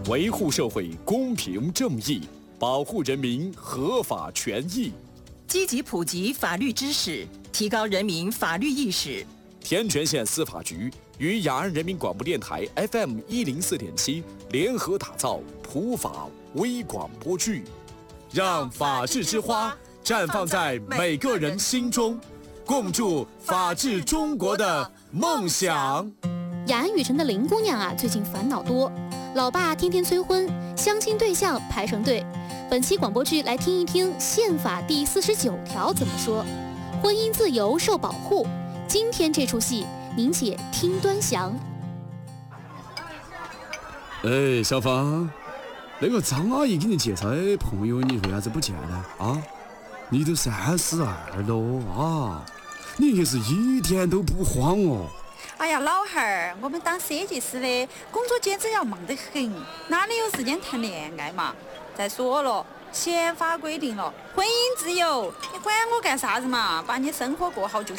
维护社会公平正义，保护人民合法权益， 积极普及法律知识，提高人民法律意识。 天全县司法局与雅安人民广播电台 FM104.7联合打造普法微广播剧，让法治之花绽放在每个人心中，共筑法治中国的梦想。 雅安雨城的林姑娘啊，最近烦恼多，老爸天天催婚，相亲对象排成队。本期广播剧来听一听宪法第49条怎么说，婚姻自由受保护。今天这出戏，您且听端详。 小芳，那个张阿姨给你介绍的朋友，你为啥子不见呢？啊，你都32了啊，你可是一点都不慌哦。 哎呀，老汉儿，我们当设计师的工作简直要忙得很，哪里有时间谈恋爱嘛？再说了，宪法规定了婚姻自由，你管我干啥子嘛？把你生活过好就